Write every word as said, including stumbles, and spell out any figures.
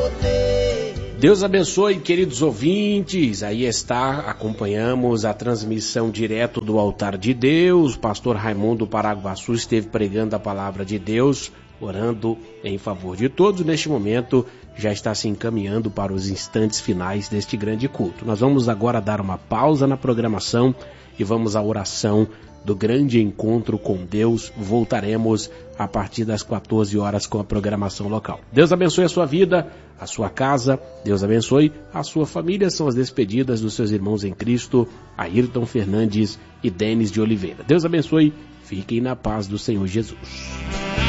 Deus abençoe, queridos ouvintes. Aí está, acompanhamos a transmissão direto do altar de Deus. Pastor Raimundo Paraguaçu esteve pregando a palavra de Deus, orando em favor de todos. Neste momento já está se encaminhando para os instantes finais deste grande culto. Nós vamos agora dar uma pausa na programação e vamos à oração do grande encontro com Deus. Voltaremos a partir das quatorze horas com a programação local. Deus abençoe a sua vida, a sua casa. Deus abençoe a sua família. São as despedidas dos seus irmãos em Cristo, Ayrton Fernandes e Denis de Oliveira. Deus abençoe. Fiquem na paz do Senhor Jesus.